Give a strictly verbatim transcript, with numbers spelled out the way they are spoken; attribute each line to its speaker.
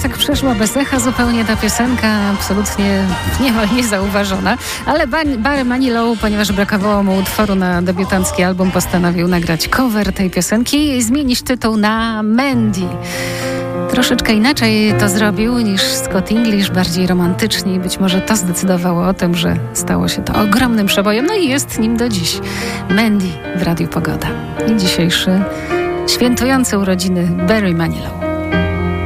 Speaker 1: tak przeszła bez echa zupełnie ta piosenka, absolutnie niemal niezauważona, ale Barry Manilow, ponieważ brakowało mu utworu na debiutancki album, postanowił nagrać cover tej piosenki i zmienić tytuł na Mandy. Troszeczkę inaczej to zrobił niż Scott English, bardziej romantycznie i być może to zdecydowało o tym, że stało się to ogromnym przebojem, no i jest nim do dziś. Mandy w Radiu Pogoda. I dzisiejszy świętujący urodziny Barry Manilow.